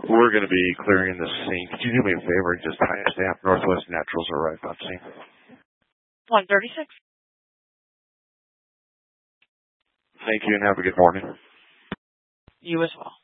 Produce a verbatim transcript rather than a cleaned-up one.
We're going to be clearing the scene. Could you do me a favor and just timestamp Northwest Naturals arrived on scene? one thirty-six. Thank you and have a good morning. You as well.